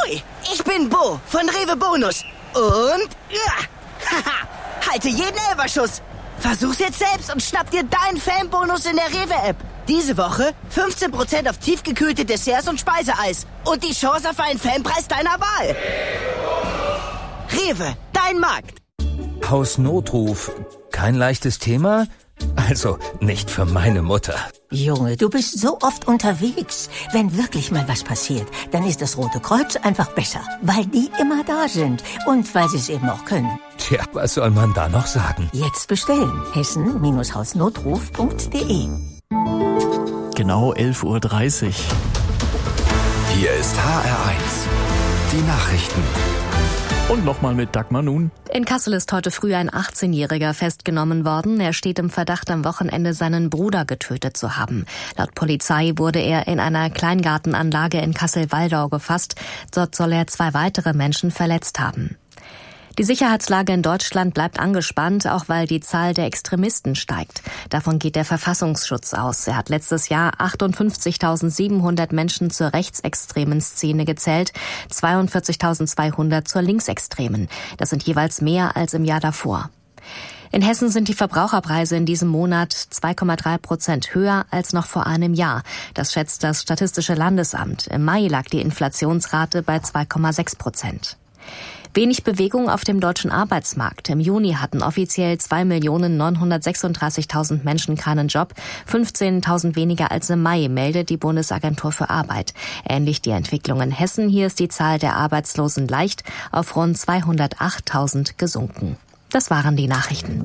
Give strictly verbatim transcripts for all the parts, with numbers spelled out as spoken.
Ahoi, ich bin Bo von Rewe Bonus. Und, ja, haha, halte jeden Elferschuss. Versuch's jetzt selbst und schnapp dir deinen Fanbonus in der Rewe-App. Diese Woche fünfzehn Prozent auf tiefgekühlte Desserts und Speiseeis. Und die Chance auf einen Fanpreis deiner Wahl. Rewe, dein Markt. Hausnotruf. Kein leichtes Thema? Also, nicht für meine Mutter. Junge, du bist so oft unterwegs. Wenn wirklich mal was passiert, dann ist das Rote Kreuz einfach besser. Weil die immer da sind. Und weil sie es eben auch können. Tja, was soll man da noch sagen? Jetzt bestellen. hessen Hausnotruf punkt de. Genau elf Uhr dreißig. Hier ist H R eins. Die Nachrichten. Und nochmal mit Dagmar nun. In Kassel ist heute früh ein achtzehnjähriger festgenommen worden. Er steht im Verdacht, am Wochenende seinen Bruder getötet zu haben. Laut Polizei wurde er in einer Kleingartenanlage in Kassel-Waldau gefasst. Dort soll er zwei weitere Menschen verletzt haben. Die Sicherheitslage in Deutschland bleibt angespannt, auch weil die Zahl der Extremisten steigt. Davon geht der Verfassungsschutz aus. Er hat letztes Jahr achtundfünfzigtausendsiebenhundert Menschen zur rechtsextremen Szene gezählt, zweiundvierzigtausendzweihundert zur linksextremen. Das sind jeweils mehr als im Jahr davor. In Hessen sind die Verbraucherpreise in diesem Monat zwei Komma drei Prozent höher als noch vor einem Jahr. Das schätzt das Statistische Landesamt. Im Mai lag die Inflationsrate bei zwei Komma sechs Prozent. Wenig Bewegung auf dem deutschen Arbeitsmarkt. Im Juni hatten offiziell zwei Millionen neunhundertsechsunddreißigtausend Menschen keinen Job, fünfzehntausend weniger als im Mai, meldet die Bundesagentur für Arbeit. Ähnlich die Entwicklung in Hessen. Hier ist die Zahl der Arbeitslosen leicht auf rund zweihundertachttausend gesunken. Das waren die Nachrichten.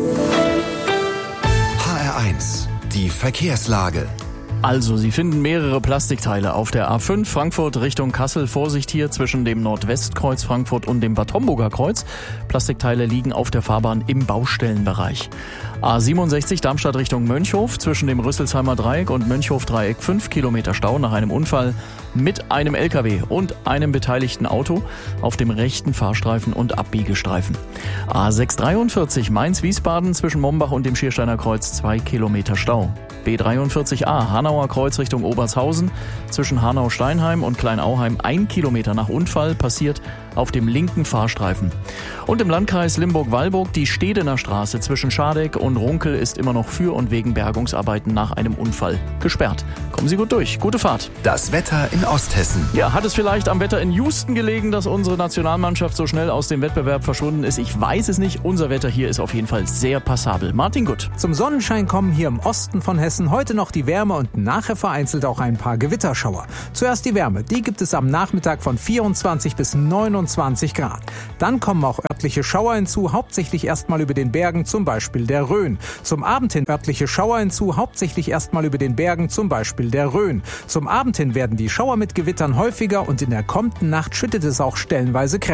H R eins. Die Verkehrslage. Also, Sie finden mehrere Plastikteile auf der A fünf Frankfurt Richtung Kassel. Vorsicht hier zwischen dem Nordwestkreuz Frankfurt und dem Bad Homburger Kreuz. Plastikteile liegen auf der Fahrbahn im Baustellenbereich. A siebenundsechzig Darmstadt Richtung Mönchhof zwischen dem Rüsselsheimer Dreieck und Mönchhof-Dreieck fünf Kilometer Stau nach einem Unfall mit einem L K W und einem beteiligten Auto auf dem rechten Fahrstreifen und Abbiegestreifen. A sechshundertdreiundvierzig Mainz-Wiesbaden zwischen Mombach und dem Schiersteiner Kreuz zwei Kilometer Stau. B dreiundvierzig A Hanauer Kreuz Richtung Obertshausen zwischen Hanau-Steinheim und Kleinauheim ein Kilometer nach Unfall passiert auf dem linken Fahrstreifen. Und im Landkreis Limburg-Weilburg die Stedener Straße zwischen Schadeck und Runkel ist immer noch für und wegen Bergungsarbeiten nach einem Unfall gesperrt. Kommen Sie gut durch. Gute Fahrt. Das Wetter in Osthessen. Ja, hat es vielleicht am Wetter in Houston gelegen, dass unsere Nationalmannschaft so schnell aus dem Wettbewerb verschwunden ist? Ich weiß es nicht. Unser Wetter hier ist auf jeden Fall sehr passabel. Martin Gutt. Zum Sonnenschein kommen hier im Osten von Hessen heute noch die Wärme und nachher vereinzelt auch ein paar Gewitterschauer. Zuerst die Wärme. Die gibt es am Nachmittag von vierundzwanzig bis neunundzwanzig Grad. Dann kommen auch örtliche Schauer hinzu, hauptsächlich erstmal über den Bergen, zum Beispiel der Rhön. Zum Abend hin örtliche Schauer hinzu, hauptsächlich erstmal über den Bergen, zum Beispiel der Rhön. Zum Abend hin werden die Schauer mit Gewittern häufiger und in der kommenden Nacht schüttet es auch stellenweise kräftig.